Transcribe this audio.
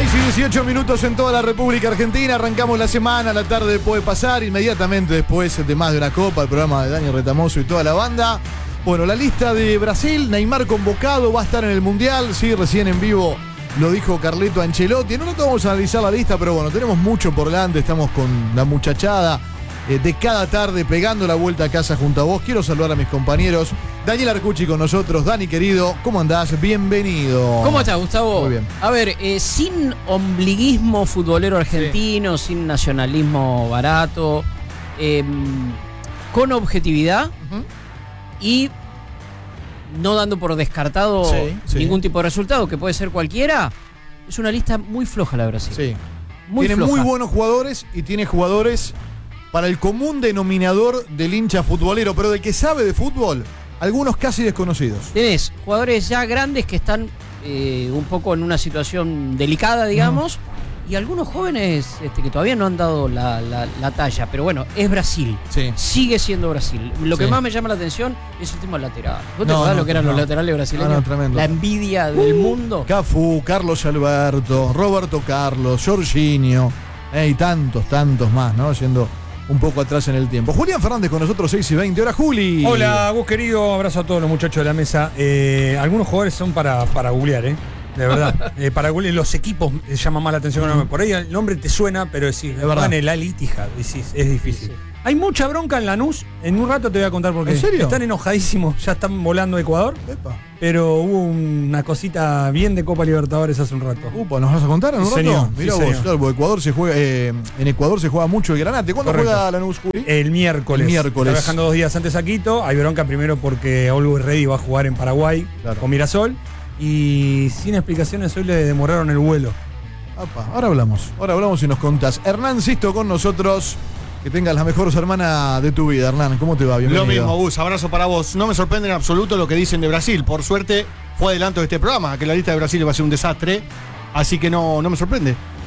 18 minutos en toda la República Argentina. Arrancamos la semana, la tarde puede pasar inmediatamente después de Más de una Copa, el programa de Dani Retamoso y toda la banda. Bueno, la lista de Brasil, Neymar convocado, va a estar en el Mundial, sí, recién en vivo lo dijo Carleto Ancelotti. No vamos a analizar la lista, pero bueno, tenemos mucho por delante, estamos con la muchachada de cada tarde pegando la vuelta a casa junto a vos. Quiero saludar a mis compañeros. Daniel Arcucci con nosotros. Dani, querido, ¿cómo andás? Bienvenido. ¿Cómo estás, Gustavo? Muy bien. A ver, sin ombliguismo futbolero argentino, sí, sin nacionalismo barato, con objetividad y no dando por descartado ningún tipo de resultado, que puede ser cualquiera, es una lista muy floja la de Brasil. Sí. Muy tiene floja. muy buenos jugadores y tiene jugadores para el común denominador del hincha futbolero, pero del que sabe de fútbol, algunos casi desconocidos. Tenés jugadores ya grandes que están un poco en una situación delicada, digamos, y algunos jóvenes que todavía no han dado la talla. Pero bueno, es Brasil. Sí. Sigue siendo Brasil. Lo que Sí. más me llama la atención es el tema lateral. ¿Vos te acordás lo que eran los laterales brasileños? No, tremendo. La envidia del mundo. Cafú, Carlos Alberto, Roberto Carlos, Jorginho, y tantos más, ¿no? Yendo un poco atrás en el tiempo. Julián Fernández con nosotros, 6:20. Hola, Juli. Hola, Gus querido, abrazo a todos los muchachos de la mesa. Algunos jugadores son para googlear, de verdad. Para googlear, los equipos llaman más la atención. Por ahí el nombre te suena, pero decís, en el Al Ittihad, decís, es difícil. Sí. Hay mucha bronca en Lanús. En un rato te voy a contar por qué. ¿En serio? Están enojadísimos, ya están volando a Ecuador. Epa. Pero hubo una cosita bien de Copa Libertadores hace un rato. Upa, ¿nos vas a contar en un Sí, rato? señor, Mirá sí, vos, señor. claro, porque Ecuador se juega, en Ecuador se juega mucho el Granate. ¿Cuándo Correcto. juega Lanús, Juli? El miércoles. Está viajando 2 días antes a Quito. Hay bronca primero porque Always Ready va a jugar en Paraguay con Mirasol. Y sin explicaciones hoy le demoraron el vuelo. Apa, ahora hablamos y nos contás. Hernán Sisto con nosotros. Que tengas la mejor semana de tu vida, Hernán. ¿Cómo te va? Bienvenido. Lo mismo, Gus. Abrazo para vos. No me sorprende en absoluto lo que dicen de Brasil. Por suerte, fue adelanto de este programa, que la lista de Brasil va a ser un desastre. Así que no me sorprende.